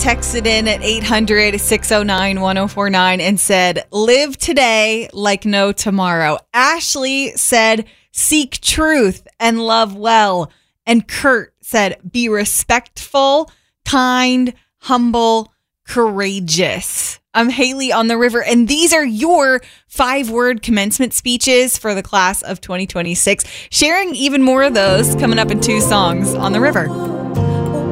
texted in at 800-609-1049 and said, live today like no tomorrow. Ashley said, seek truth and love well. And Kurt said, be respectful, kind, humble, courageous. I'm Haley on the River, and these are your 5-word commencement speeches for the class of 2026. Sharing even more of those coming up in 2 songs on the River.